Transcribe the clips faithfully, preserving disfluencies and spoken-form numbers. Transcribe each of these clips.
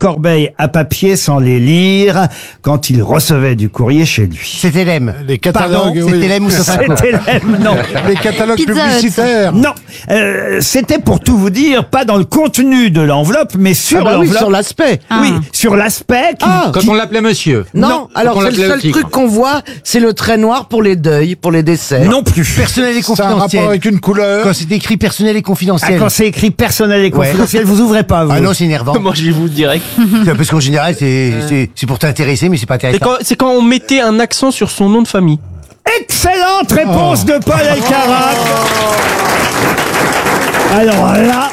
corbeilles à papier sans les lire quand il recevait du courrier chez lui. C'était l'E M. Les catalogues, Pardon, c'était l'E M ou Sofaco. C'était l'E M, non. Les catalogues Pizza Hut. publicitaires. Non, euh, c'était pour tout vous dire, pas dans le contenu de l'enveloppe, mais sur Ah bah oui, l'enveloppe. sur l'aspect. Oui, sur l'aspect. qui- Ah. Quand on l'appelait monsieur. Non, Non, alors on c'est le l'appelait seul le tigre. truc qu'on voit, c'est le trait noir pour les deuils, pour les décès. Non plus. Personnel et C'est un rapport confidentiel. avec une couleur. Quand c'est écrit personnel et Ah, confidentiel. quand c'est écrit personnel et confidentiel, vous ouvrez pas, vous. Ah non, c'est énervant. Moi, je vais vous direct. Parce qu'en général, c'est c'est- c'est pour t'intéresser, mais c'est pas C'est intéressant. quand, c'est quand on mettait un accent sur son nom de famille. Excellente réponse de Paul Elkarat. Alors là...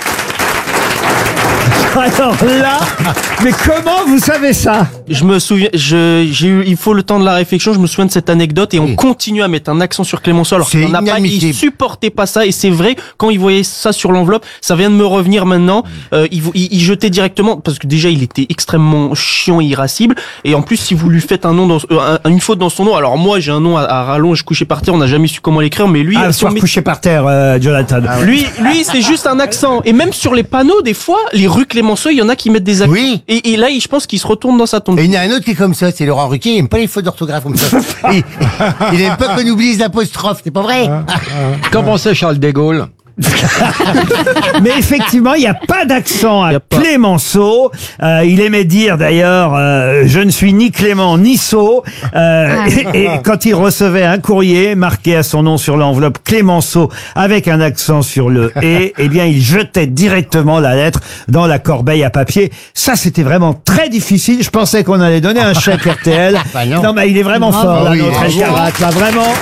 Alors là... Mais comment vous savez ça? Je me souviens, je, j'ai eu, il faut le temps de la réflexion, je me souviens de cette anecdote et on Oui. continue à mettre un accent sur Clémenceau alors C'est qu'on n'a pas, il inadmissible. supportait pas ça et c'est vrai, quand il voyait ça sur l'enveloppe, ça vient de me revenir maintenant, euh, il, il, il jetait directement, parce que déjà il était extrêmement chiant et irascible et en plus si vous lui faites un nom dans, euh, un- une faute dans son nom, alors moi j'ai un nom à, à rallonge couché par terre, on n'a jamais su comment l'écrire, mais lui, Ah, le son soir mé- couché par terre, euh, Jonathan. lui, lui c'est juste un accent et même sur les panneaux des fois, les rues Clémenceau, il y en a qui mettent des accents. Oui. Et, et là, il- je pense qu'il se retourne dans sa tombe. Et il y en a un autre qui est comme ça, c'est Laurent Ruquier, il aime pas les fautes d'orthographe comme ça. il, il aime pas qu'on oublie les apostrophes, c'est pas vrai? Qu'en pensait Charles de Gaulle? Mais effectivement, il n'y a pas d'accent à Y a pas. Clémenceau. Euh, il aimait dire d'ailleurs, euh, je ne suis ni Clément ni Sceau. Euh, et, et quand il recevait un courrier marqué à son nom sur l'enveloppe Clémenceau avec un accent sur le et, eh bien, il jetait directement la lettre dans la corbeille à papier. Ça, c'était vraiment très difficile. Je pensais qu'on allait donner un chèque R T L. Bah non. mais il est vraiment fort, là, oui, notre bravo. Elkarat, là, vraiment.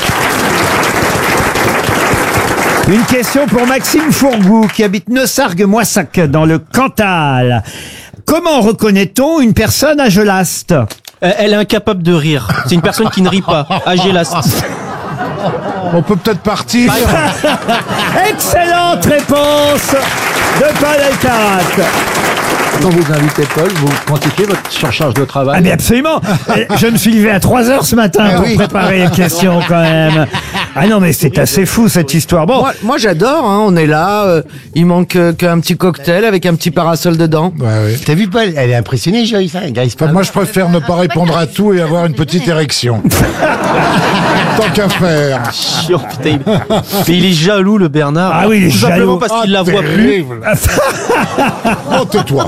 Une question pour Maxime Fourgou qui habite Neussargues-Moissac dans le Cantal. Comment reconnaît-on une personne à Gelaste? Euh, Elle est incapable de rire. C'est une personne qui ne rit pas. Agélaste. On peut peut-être partir. Excellente réponse de Paul Elkarat. Quand vous invitez Paul, vous quantifiez votre surcharge de travail. Ah mais absolument. Euh, Je me suis levé à trois heures ce matin Ah pour oui. préparer les questions quand même. Ah non mais c'est assez fou cette histoire. Bon, Moi, moi j'adore, hein, on est là, euh, il manque euh, qu'un petit cocktail avec un petit parasol dedans. Ouais, ouais. T'as vu Paul? Elle est impressionnée, Joyce, hein, elle grise pas. Enfin, moi, je préfère ne pas répondre à tout et avoir une petite érection. Tant qu'à faire. Chiant, putain. il- Mais il est jaloux, le Bernard. Ah oui, il est Tout simplement jaloux. parce qu'il la voit plus. Terrible. Oh, tais-toi.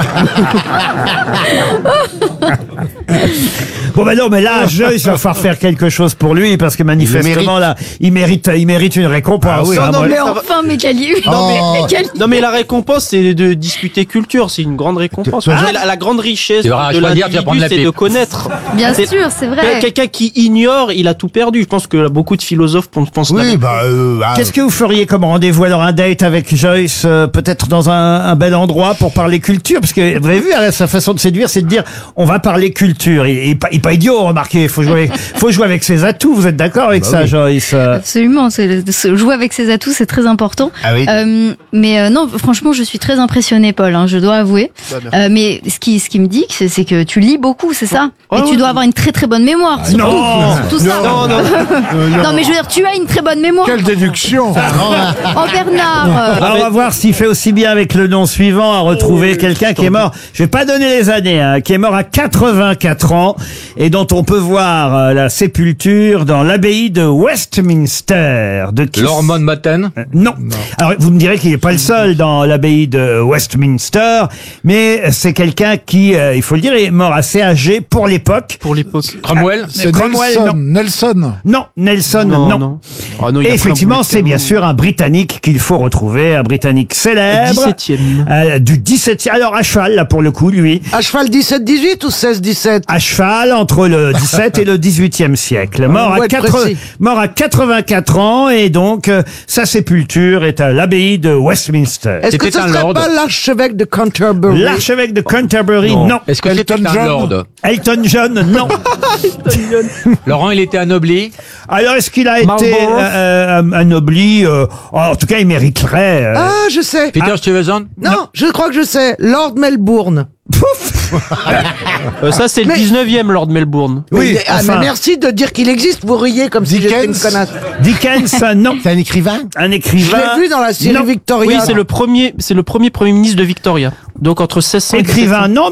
bon ben non mais là Joyce va falloir faire quelque chose pour lui parce que manifestement là il mérite il mérite une récompense. Ah oui. hein, Non, moi. mais enfin, mais quel eu Oh. Non, mais quel Non mais la récompense c'est de discuter culture, c'est une grande récompense. Ah. Mais la, la grande richesse Tu vas de choisir, tu vas prendre l'individu la c'est pipe. de connaître. Bien C'est- sûr, c'est vrai. Quelqu'un qui ignore, il a tout perdu. Je pense que beaucoup de philosophes pensent la Oui, même. bah, euh, ah, Qu'est-ce que vous feriez comme rendez-vous alors un date avec Joyce euh, peut-être dans un, un bel endroit pour parler culture parce que vous avez vu hein, sa façon de séduire c'est de dire on va parler culture. Il, il, est pas- il est pas idiot remarquez. Il faut jouer faut jouer avec ses atouts. Vous êtes d'accord avec ça Joyce? Euh, Absolument, c'est de se jouer avec ses atouts, c'est très important. Ah oui. Euh, mais euh, non, franchement, je suis très impressionnée, Paul. Hein, je dois avouer. Euh, mais ce qui, ce qui me dit, c'est, c'est que tu lis beaucoup, c'est ça. Oh, Et oui. tu dois avoir une très très bonne mémoire. Ah, surtout. non. Tout ça. Non, non. Non, mais je veux dire, tu as une très bonne mémoire. Quelle déduction. Oh Bernard. euh, Alors, on va voir s'il fait aussi bien avec le nom suivant à retrouver quelqu'un qui est mort. Je vais pas donner les années, hein, qui est mort à quatre-vingt-quatre ans et dont on peut voir euh, la sépulture dans l'abbaye de Westminster. De qui Lord Mountbatten. Euh, Non. Alors vous me direz qu'il n'est pas le seul dans l'abbaye de Westminster, mais c'est quelqu'un qui, euh, il faut le dire, est mort assez âgé pour l'époque. Pour l'époque. Cromwell. C'est Cromwell, Nelson. non. Nelson. Non, Nelson, non. Ah non, il y Et a effectivement, plein de c'est bien sûr un Britannique qu'il faut retrouver, un Britannique célèbre. dix-septième. Euh, du dix-septième. Alors à cheval, là pour le coup, lui. À cheval dix-sept dix-huit ou seize dix-sept? À cheval entre le dix-sept et le dix-huitième siècle. Mort faut à, être quatre, précis. mort à quatre-vingt-quatre ans et donc euh, sa sépulture est à l'abbaye de Westminster. Est-ce que C'était ce un serait lord. pas l'archevêque de Canterbury? L'archevêque de Canterbury, non. Est-ce que c'était Elton un John. lord? Elton John, non. Laurent, il était anobli. Alors est-ce qu'il a été Marlborough. euh, euh, anobli euh, En tout cas, il mériterait. euh, Ah, je sais. Peter Stuyvesant. Non, je crois que je sais. Lord Melbourne. Euh, ça c'est le Mais- dix-neuvième Lord Melbourne. Oui, Mais- ah, enfin. mais merci de dire qu'il existe. Vous riez comme si j'étais une Dickens. connasse. Dickens, non. C'est un écrivain? Un Je écrivain. l'ai vu dans la série Non. Victoria. Oui, c'est le premier, c'est le premier premier ministre de Victoria. Donc entre seize cents et Écrivain, non.